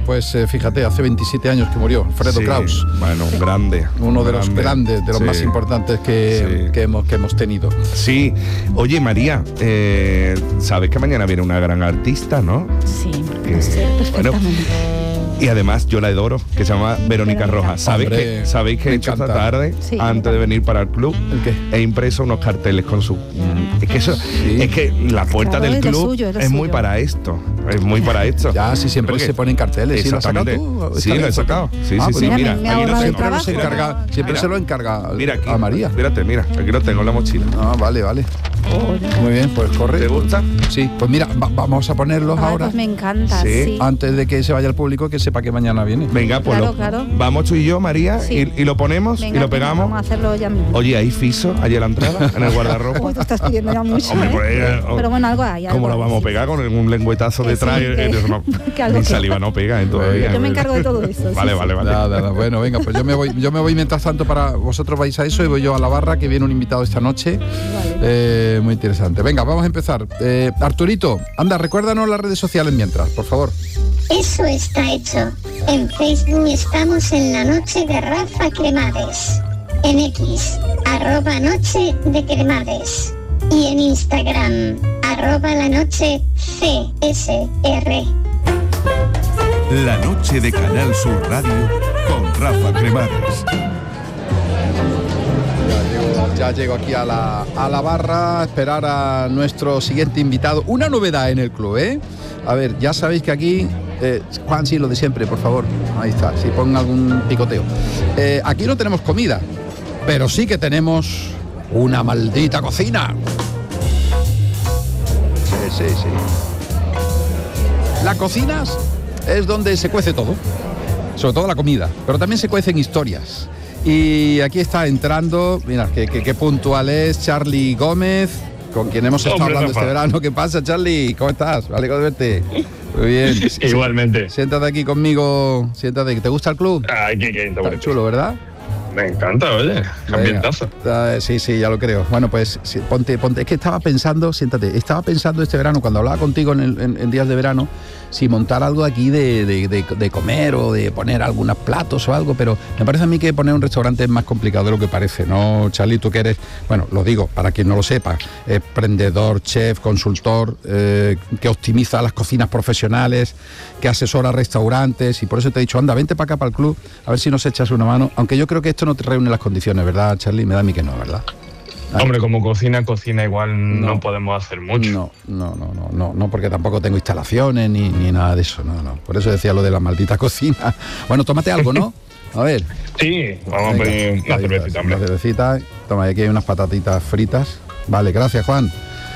pues fíjate, hace 27 años que murió Alfredo Kraus. Bueno, grande. Uno de los grandes, de los más importantes que hemos tenido. Sí. Oye, María, sabes que mañana viene una gran artista, ¿no? Sí, lo sé perfectamente. Y además yo la adoro, que se llama Verónica Rojas. ¿Sabéis que he hecho esta tarde, antes de venir para el club, he impreso unos carteles con su... Es que la puerta del club es muy para esto. Es muy para esto. Ya, sí, siempre se ponen carteles. ¿Sí lo has sacado tú? Sí, lo he sacado. Sí, mira, aquí lo tengo. Siempre se lo encarga aquí, a María. Espérate, mira, aquí lo tengo en la mochila. Vale. Muy bien, pues corre. ¿Te gusta? Sí, pues mira, vamos a ponerlos ahora. Pues me encanta, sí. Antes de que se vaya el público, que sepa que mañana viene. Venga, pues claro. Vamos tú y yo, María, y lo ponemos. Venga, y lo pegamos. Vamos a hacerlo ya mismo. Oye, ¿hay fiso allí a la entrada, en el guardarropa? Pues tú estás pidiendo ya mucho, Hombre, pero bueno, algo hay. ¿Cómo lo vamos a pegar con un lengüetazo detrás? Mi saliva no pega todavía. Yo me encargo de todo eso. Vale. Nada. Bueno, venga, pues yo me voy mientras tanto vosotros vais a eso y voy yo a la barra, que viene un invitado esta noche. Vale. Muy interesante. Venga, vamos a empezar. Arturito, anda, recuérdanos las redes sociales mientras, por favor. Eso está hecho. En Facebook estamos en La Noche de Rafa Cremades. En X, @Noche de Cremades. Y en Instagram, @LaNocheCSR. La Noche de Canal Sur Radio con Rafa Cremades. Ya llego aquí a la barra a esperar a nuestro siguiente invitado. Una novedad en el club, ¿eh? A ver, ya sabéis que aquí... Juan, sí, lo de siempre, por favor. Ahí está, si pongan algún picoteo. Aquí no tenemos comida, pero sí que tenemos una maldita cocina. Sí. La cocina es donde se cuece todo, sobre todo la comida, pero también se cuecen historias. Y aquí está entrando, mira, qué puntual es Charly Gómez, con quien hemos estado hablando este verano. ¿Qué pasa, Charly? ¿Cómo estás? Me alegro de verte. Muy bien. Igualmente. Siéntate aquí conmigo. Siéntate. ¿Te gusta el club? Está chulo, ¿verdad? Me encanta, oye. Ambientazo. Sí, ya lo creo. Bueno, pues ponte. Es que estaba pensando este verano, cuando hablaba contigo en días de verano, si montar algo aquí de comer o de poner algunos platos o algo, pero me parece a mí que poner un restaurante es más complicado de lo que parece, ¿no, Charly? Tú que eres, bueno, lo digo para quien no lo sepa, emprendedor, chef, consultor, que optimiza las cocinas profesionales, que asesora restaurantes, y por eso te he dicho, anda, vente para acá, para el club, a ver si nos echas una mano, aunque yo creo que esto no te reúne las condiciones, ¿verdad, Charly? Me da a mí que no, ¿verdad? Hombre, como cocina igual no podemos hacer mucho. No, porque tampoco tengo instalaciones ni nada de eso, no. Por eso decía lo de la maldita cocina. Bueno, tómate algo, ¿no? A ver. Sí, vamos a pedir una cervecita, hombre. Una cervecita. Toma, aquí hay unas patatitas fritas. Vale, gracias, Juan.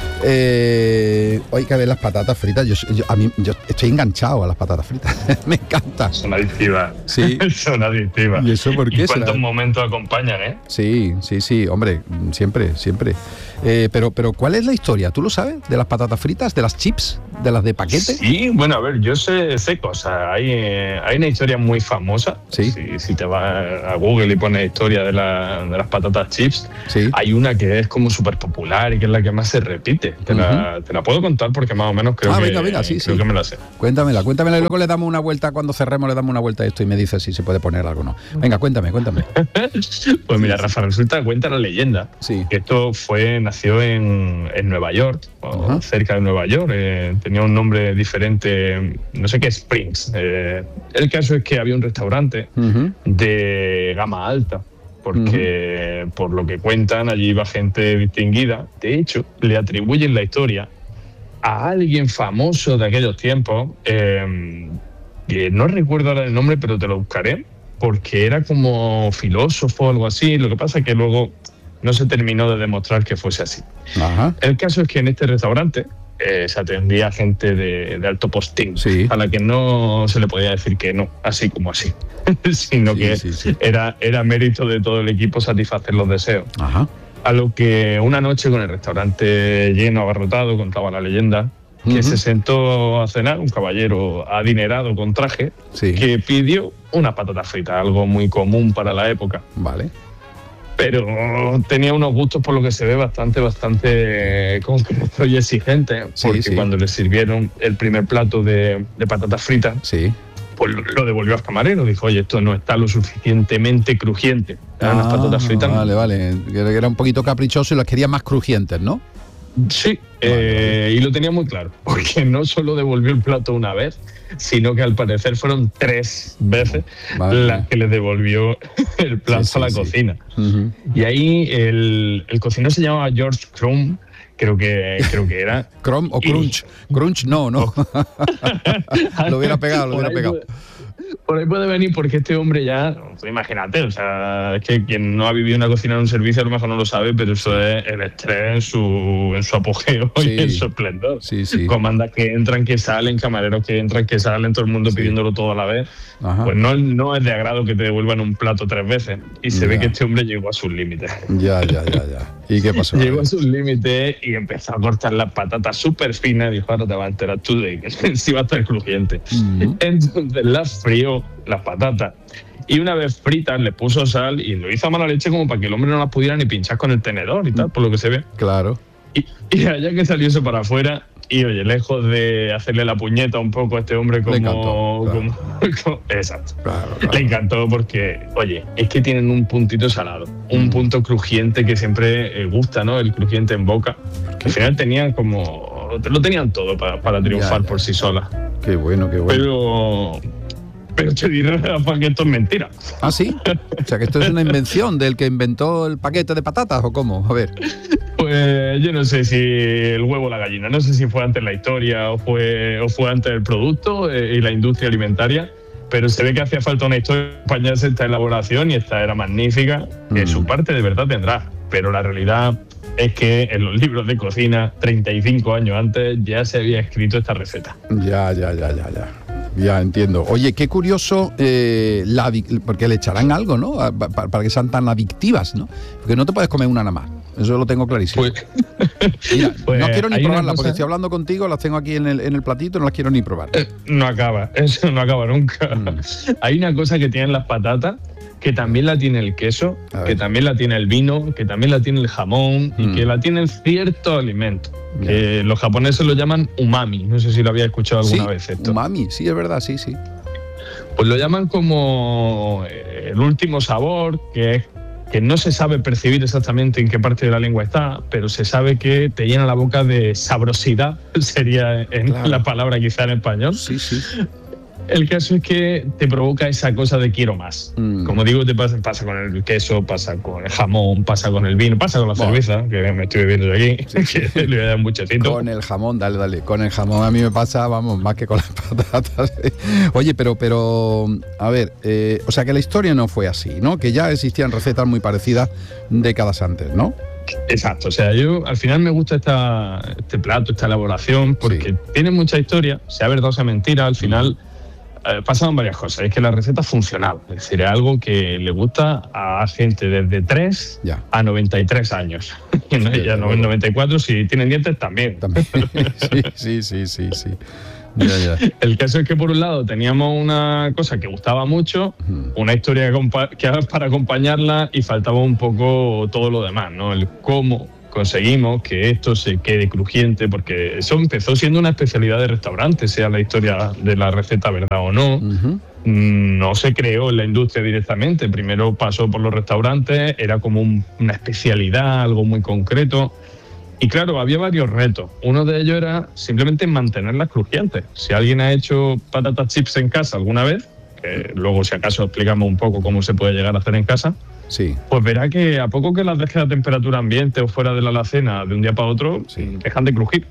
Hay que ver las patatas fritas. Yo estoy enganchado a las patatas fritas. Me encanta. Son adictivas. Sí. Son adictivas. ¿Y eso por qué? ¿Y cuántos momentos acompañan, eh? Sí, hombre, siempre. Pero ¿cuál es la historia? ¿Tú lo sabes? ¿De las patatas fritas? ¿De las chips? ¿De las de paquete? Sí, bueno, a ver, yo sé cosas. Hay una historia muy famosa. Sí. Si te vas a Google y pones historia de las patatas chips, sí, hay una que es como súper popular y que es la que más se repite. Te la puedo contar porque más o menos creo que me la sé. Cuéntamela y luego le damos una vuelta, cuando cerremos le damos una vuelta a esto y me dices si se puede poner algo o no. Venga, cuéntame. Pues mira, Rafa, cuenta la leyenda que esto nació en Nueva York, o cerca de Nueva York. Tenía un nombre diferente, no sé qué, Springs. El caso es que había un restaurante de gama alta, porque por lo que cuentan, allí iba gente distinguida. De hecho, le atribuyen la historia a alguien famoso de aquellos tiempos, que no recuerdo ahora el nombre, pero te lo buscaré, porque era como filósofo o algo así. Lo que pasa es que luego no se terminó de demostrar que fuese así. El caso es que en este restaurante se atendía gente de alto postín, a la que no se le podía decir que no, así como así, sino que era mérito de todo el equipo satisfacer los deseos. A lo que una noche, con el restaurante lleno, abarrotado, contaba la leyenda, que se sentó a cenar un caballero adinerado con traje, que pidió una patata frita, algo muy común para la época. Vale. Pero tenía unos gustos, por lo que se ve, bastante concretos y exigentes, porque cuando le sirvieron el primer plato de patatas fritas, pues lo devolvió al camarero. Dijo, oye, esto no está lo suficientemente crujiente. Eran unas patatas fritas. Vale. Era un poquito caprichoso y las quería más crujientes, ¿no? Sí, y lo tenía muy claro, porque no solo devolvió el plato una vez, sino que al parecer fueron 3 veces las que le devolvió el plato a la cocina. Uh-huh. Y ahí el cocinero se llamaba George Crumb, creo que era. ¿Crumb o Crunch? Crunch no. Lo hubiera pegado. Por ahí puede venir, porque este hombre ya, imagínate, o sea, es que quien no ha vivido una cocina en un servicio a lo mejor no lo sabe, pero eso es el estrés en su apogeo y en su esplendor. Sí. Comandas que entran, que salen, camareros que entran, que salen, todo el mundo pidiéndolo todo a la vez. Ajá. Pues no es de agrado que te devuelvan un plato 3 veces. Y se ve que este hombre llegó a sus límites. Ya. ¿Y qué pasó? Llegó a sus límites y empezó a cortar las patatas súper finas. Dijo, ahora te vas a enterar tú de que sí va a estar crujiente. Uh-huh. Entonces las frió, las patatas. Y una vez fritas le puso sal y lo hizo a mala leche como para que el hombre no las pudiera ni pinchar con el tenedor y tal, por lo que se ve. Claro. Y allá que salió eso para afuera, y oye, lejos de hacerle la puñeta un poco a este hombre como... Le encantó, claro. Exacto. Claro. Le encantó porque, oye, es que tienen un puntito salado, un punto crujiente que siempre gusta, ¿no? El crujiente en boca. Al final tenían lo tenían todo para triunfar por sí solas. Qué bueno. Pero te diré, Rafa, que esto es mentira. ¿Ah, sí? O sea, que esto es una invención del que inventó el paquete de patatas, ¿o cómo? A ver. Pues yo no sé si el huevo o la gallina, no sé si fue antes la historia o fue antes el producto y la industria alimentaria, pero se ve que hacía falta una historia para acompañarse esta elaboración y esta era magnífica, que su parte de verdad tendrá, pero la realidad es que en los libros de cocina, 35 años antes, ya se había escrito esta receta. Ya entiendo. Oye, qué curioso, porque le echarán algo, ¿no? Para que sean tan adictivas, ¿no? Porque no te puedes comer una nada más. Eso lo tengo clarísimo. Mira, no quiero ni probarla, porque estoy hablando contigo, las tengo aquí en el platito, no las quiero ni probar. No acaba, eso no acaba nunca. Hay una cosa que tienen las patatas, que también la tiene el queso, que también la tiene el vino, que también la tiene el jamón y que la tienen ciertos alimentos. Que los japoneses lo llaman umami. No sé si lo había escuchado alguna vez esto. Umami, sí, es verdad, sí. Pues lo llaman como el último sabor, que no se sabe percibir exactamente en qué parte de la lengua está, pero se sabe que te llena la boca de sabrosidad, sería la palabra quizá en español. Sí. El caso es que te provoca esa cosa de quiero más. Como digo, te pasa con el queso, pasa con el jamón, pasa con el vino, pasa con la cerveza, que me estoy bebiendo de aquí, que le voy a dar un buchecito. Con el jamón, dale. Con el jamón a mí me pasa, vamos, más que con las patatas. Oye, pero a ver, o sea que la historia no fue así, ¿no? Que ya existían recetas muy parecidas décadas antes, ¿no? Exacto, o sea, yo al final me gusta este plato, esta elaboración, porque tiene mucha historia, sea verdad o sea mentira, al final... pasaban varias cosas. Es que la receta funcionaba. Es decir, es algo que le gusta a gente desde 3 a 93 años. Ya 94, si tienen dientes, también. Sí. Ya. El caso es que, por un lado, teníamos una cosa que gustaba mucho, una historia que para acompañarla, y faltaba un poco todo lo demás, ¿no? El cómo conseguimos que esto se quede crujiente, porque eso empezó siendo una especialidad de restaurantes, sea la historia de la receta verdad o no. No se creó en la industria directamente, primero pasó por los restaurantes, era como una especialidad, algo muy concreto. Y claro, había varios retos. Uno de ellos era simplemente mantenerlas crujientes. Si alguien ha hecho patatas chips en casa alguna vez, que luego si acaso explicamos un poco cómo se puede llegar a hacer en casa, pues verá que a poco que las dejes a temperatura ambiente o fuera de la alacena de un día para otro, dejan de crujir.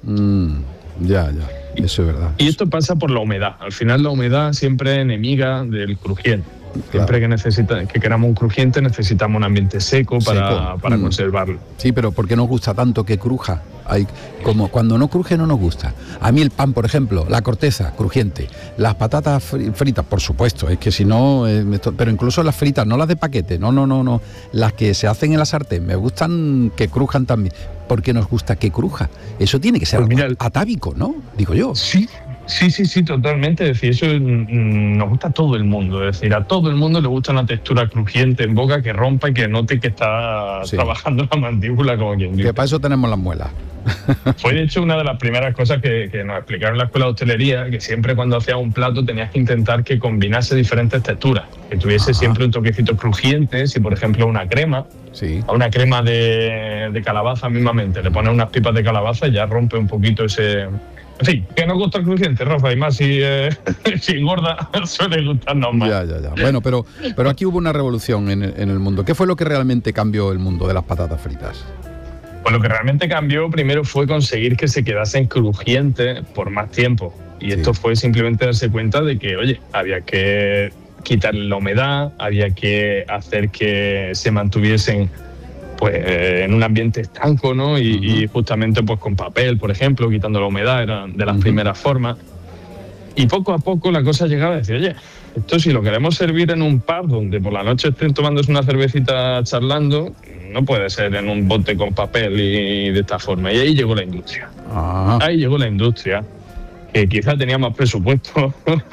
Ya, eso es verdad. Y esto pasa por la humedad. Al final la humedad siempre es enemiga del crujiente. Siempre que queramos un crujiente necesitamos un ambiente seco para conservarlo. Sí, pero ¿por qué nos gusta tanto que cruja? Como cuando no cruje no nos gusta. A mí el pan, por ejemplo, la corteza crujiente, las patatas fritas, por supuesto, es que si no, pero incluso las fritas, no las de paquete, no, las que se hacen en la sartén, me gustan que crujan también. ¿Por qué nos gusta que cruja? Eso tiene que ser atávico, ¿no? Digo yo. Sí. Sí, totalmente. Es decir, eso nos gusta a todo el mundo. Es decir, a todo el mundo le gusta una textura crujiente en boca que rompa y que note que está trabajando la mandíbula, como quien dice. Que para eso tenemos las muelas. Fue de hecho una de las primeras cosas que nos explicaron en la escuela de hostelería, que siempre cuando hacías un plato tenías que intentar que combinase diferentes texturas, que tuviese siempre un toquecito crujiente. Si por ejemplo una crema, a una crema de calabaza mismamente le pones unas pipas de calabaza y ya rompe un poquito ese... En fin, que no gusta el crujiente, Rafa, y más si engorda suele gustarnos más. Ya. Bueno, pero aquí hubo una revolución en el mundo. ¿Qué fue lo que realmente cambió el mundo de las patatas fritas? Pues lo que realmente cambió primero fue conseguir que se quedasen crujientes por más tiempo. Y esto fue simplemente darse cuenta de que, oye, había que quitarle la humedad, había que hacer que se mantuviesen pues en un ambiente estanco, ¿no? Y justamente pues con papel, por ejemplo, quitando la humedad, era de las primeras formas. Y poco a poco la cosa llegaba a decir, oye, esto si lo queremos servir en un pub donde por la noche estén tomándose una cervecita charlando, no puede ser en un bote con papel y de esta forma. Y ahí llegó la industria. Ahí llegó la industria, que quizás tenía más presupuesto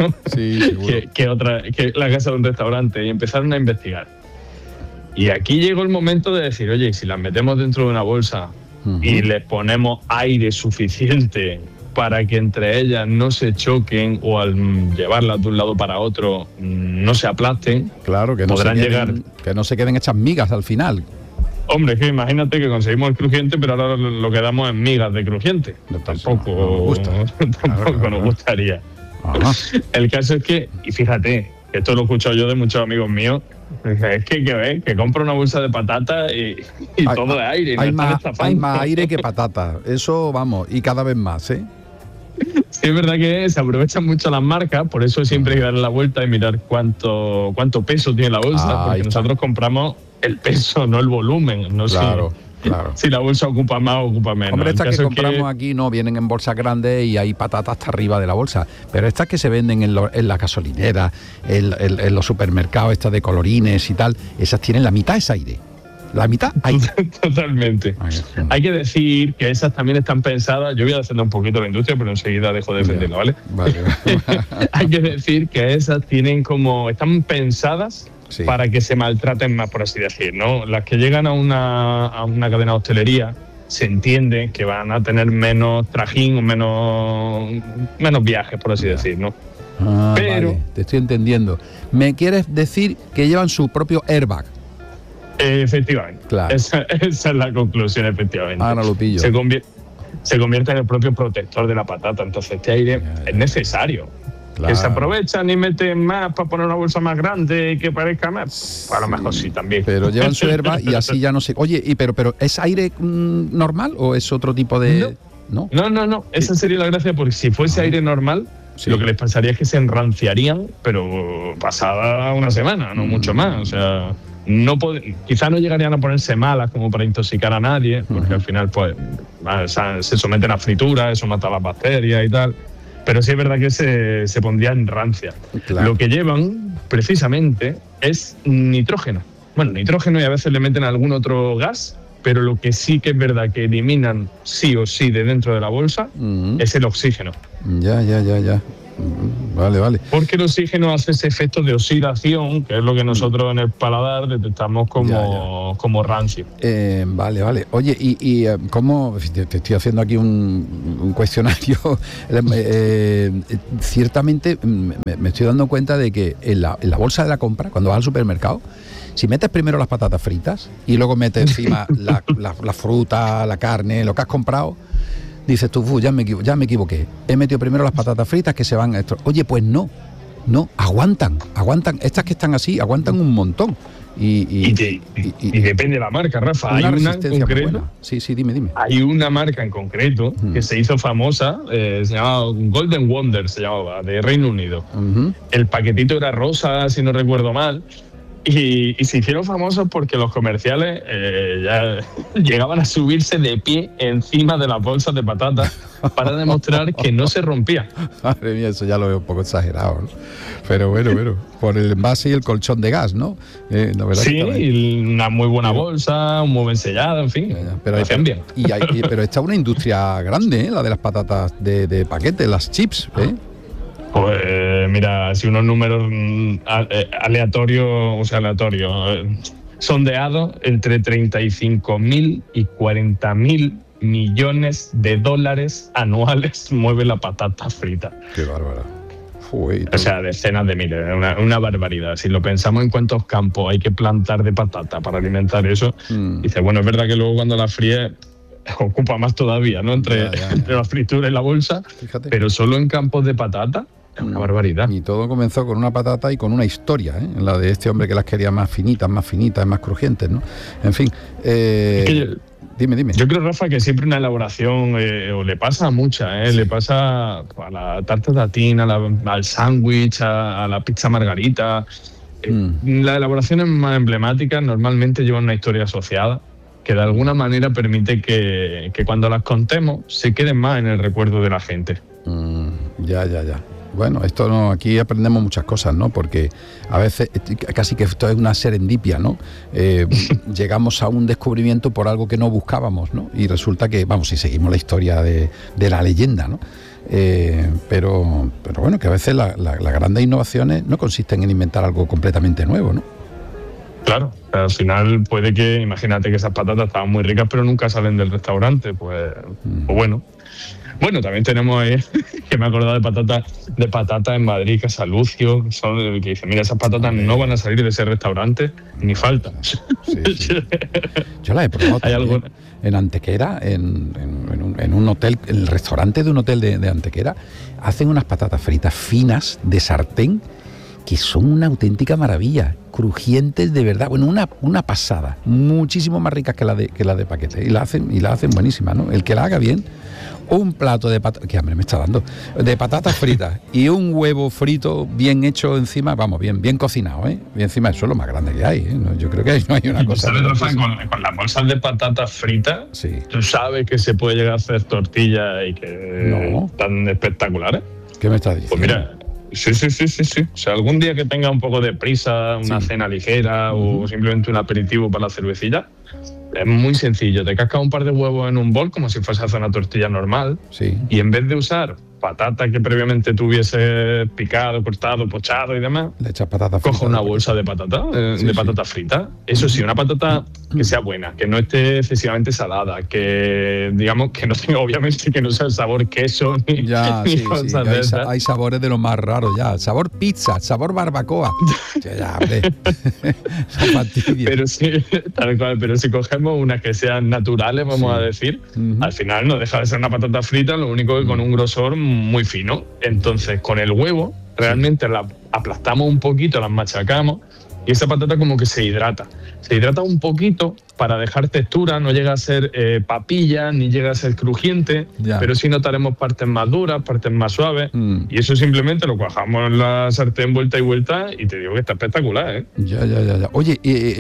que la casa de un restaurante, y empezaron a investigar. Y aquí llegó el momento de decir, oye, si las metemos dentro de una bolsa y les ponemos aire suficiente para que entre ellas no se choquen o al llevarlas de un lado para otro no se aplasten, claro, que no se queden hechas migas al final. Hombre, es que imagínate que conseguimos el crujiente, pero ahora lo que damos es migas de crujiente. Tampoco nos gustaría. El caso es que, y fíjate, esto lo he escuchado yo de muchos amigos míos, es que compro una bolsa de patata y todo de aire. Hay más aire que patata, eso vamos, y cada vez más, ¿eh? Sí, es verdad que se aprovechan mucho las marcas, por eso siempre hay que darle la vuelta y mirar cuánto peso tiene la bolsa, porque nosotros compramos el peso, no el volumen, no si la bolsa ocupa más o ocupa menos. Hombre, estas que compramos aquí no vienen en bolsas grandes y hay patatas hasta arriba de la bolsa, pero estas que se venden en la gasolinera, en los supermercados, estas de colorines y tal, esas tienen la mitad es aire. La mitad hay. Totalmente. Hay que decir que esas también están pensadas. Yo voy a defender un poquito la industria, pero enseguida dejo de defenderla, ¿vale? Hay que decir que esas están pensadas para que se maltraten más, por así decir, ¿no? Las que llegan a una cadena de hostelería se entiende que van a tener menos trajín o menos viajes, por así decir, ¿no? Pero vale, te estoy entendiendo. ¿Me quieres decir que llevan su propio airbag? Efectivamente, claro. Esa es la conclusión, efectivamente. Ahora lo pillo. Se convierte en el propio protector de la patata, entonces este aire es necesario. Claro. Que se aprovechan y meten más para poner una bolsa más grande y que parezca más. Pues a lo mejor sí también. Pero llevan su herba y así ya no sé. Oye, pero ¿es aire normal o es otro tipo de...? No. Esa sería la gracia, porque si fuese aire normal, lo que les pasaría es que se enranciarían, pero pasada una semana, no mucho más. O sea, quizá no llegarían a ponerse malas como para intoxicar a nadie, porque al final pues se someten a fritura, eso mata las bacterias y tal. Pero sí es verdad que se pondría en rancia. Claro. Lo que llevan, precisamente, es nitrógeno. Bueno, nitrógeno, y a veces le meten algún otro gas, pero lo que sí que es verdad que eliminan sí o sí de dentro de la bolsa es el oxígeno. Ya. Vale. Porque el oxígeno hace ese efecto de oxidación, que es lo que nosotros en el paladar detectamos como rancio. Vale. Oye, ¿y cómo? Te estoy haciendo aquí un cuestionario. Ciertamente me estoy dando cuenta de que en la bolsa de la compra, cuando vas al supermercado, si metes primero las patatas fritas y luego metes encima la fruta, la carne, lo que has comprado, dices tú, ya me equivoqué. He metido primero las patatas fritas que se van a esto. Oye, pues no, aguantan. Estas que están así, aguantan un montón. Y depende de la marca, Rafa. Hay una en concreto. Sí, dime. Hay una marca en concreto que se hizo famosa, se llamaba Golden Wonder, se llamaba, de Reino Unido. El paquetito era rosa, si no recuerdo mal. Y se hicieron famosos porque los comerciales ya llegaban a subirse de pie encima de las bolsas de patatas para demostrar que no se rompía. Madre mía, eso ya lo veo un poco exagerado, ¿no? Pero bueno, por el envase y el colchón de gas, ¿no? La verdad sí, y una muy buena bolsa, muy bien sellada, en fin. Pero hacen bien. Pero está una industria grande, la de las patatas de paquete, las chips, ¿eh? Pues mira, así unos números aleatorios, sondeados, entre 35.000 y 40.000 millones de dólares anuales mueve la patata frita. Qué bárbara. O sea, decenas de miles, una barbaridad. Si lo pensamos en cuántos campos hay que plantar de patata para alimentar eso, dice, bueno, es verdad que luego cuando la fríes ocupa más todavía, ¿no? Entre la fritura y la bolsa. Fíjate. Pero solo en campos de patata es una barbaridad. Y todo comenzó con una patata y con una historia, ¿eh? La de este hombre que las quería más finitas, más crujientes, ¿no? En fin. Dime. Yo creo, Rafa, que siempre una elaboración, o le pasa a muchas, le pasa a la tarta de atún, al sándwich, a la pizza margarita. Las elaboraciones más emblemáticas normalmente llevan una historia asociada que de alguna manera permite que cuando las contemos se queden más en el recuerdo de la gente. Ya. Bueno, aquí aprendemos muchas cosas, ¿no? Porque a veces casi que esto es una serendipia, ¿no? Llegamos a un descubrimiento por algo que no buscábamos, ¿no? Y resulta que, si seguimos la historia de la leyenda, ¿no? Pero bueno, que a veces las grandes innovaciones no consisten en inventar algo completamente nuevo, ¿no? Claro, al final puede que, imagínate que esas patatas estaban muy ricas, pero nunca salen del restaurante, pues bueno. Bueno, también tenemos ahí, que me he acordado de patatas en Madrid, Casa Lucio, que dicen, mira, esas patatas no van a salir de ese restaurante, ni falta. Sí. Yo las he probado en Antequera, en un hotel, el restaurante de un hotel de Antequera, hacen unas patatas fritas finas de sartén que son una auténtica maravilla, crujientes de verdad, bueno, una pasada, muchísimo más ricas que la de paquete, y la hacen buenísima, ¿no? El que la haga bien, un plato de patatas, que hambre me está dando, de patatas fritas y un huevo frito bien hecho encima, bien cocinado, ¿eh? Y encima eso es lo más grande que hay, ¿eh? Yo creo que ahí no hay una cosa. ¿Sabes, Rafa, con las bolsas de patatas fritas, sí, tú sabes que se puede llegar a hacer tortillas y que tan espectaculares? ¿Qué me estás diciendo? Pues mira, sí. O sea, algún día que tenga un poco de prisa, una cena ligera o simplemente un aperitivo para la cervecilla, es muy sencillo. Te cascas un par de huevos en un bol como si fuese a hacer una tortilla normal. Sí. Y en vez de usar patata que previamente tuviese picado, cortado, pochado y demás, le echas patata frita. Coge una bolsa de patata, patata frita. Eso sí, una patata que sea buena, que no esté excesivamente salada, que digamos que no tenga, obviamente, que no sea el sabor queso ni cosas de esas. Hay sabores de lo más raros ya. Sabor pizza, sabor barbacoa. Ya, hombre. Pero sí, tal cual. Pero si cogemos unas que sean naturales, vamos a decir, al final no deja de ser una patata frita, lo único que con un grosor muy fino. Entonces, con el huevo, realmente la aplastamos un poquito, las machacamos y esa patata como que se hidrata. Se hidrata un poquito para dejar textura, no llega a ser papilla, ni llega a ser crujiente, pero sí notaremos partes más duras, partes más suaves, y eso simplemente lo cuajamos en la sartén vuelta y vuelta y te digo que está espectacular, ¿eh? Ya. Oye,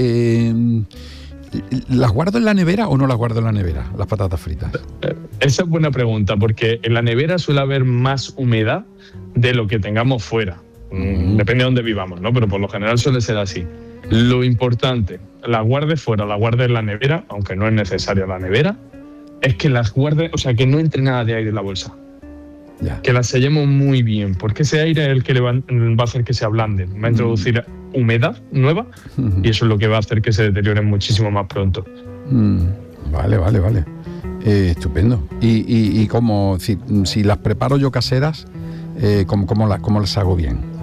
¿las guardo en la nevera o no las guardo en la nevera, las patatas fritas? Esa es buena pregunta, porque en la nevera suele haber más humedad de lo que tengamos fuera. Depende de dónde vivamos, ¿no? Pero por lo general suele ser así. Lo importante, las guardes fuera, las guardes en la nevera, aunque no es necesaria la nevera, es que las guardes, o sea, que no entre nada de aire en la bolsa. Que las sellemos muy bien, porque ese aire es el que va a hacer que se ablanden, va a introducir humedad nueva y eso es lo que va a hacer que se deterioren muchísimo más pronto. Vale. Estupendo. Y como si las preparo yo caseras, ¿cómo las hago bien?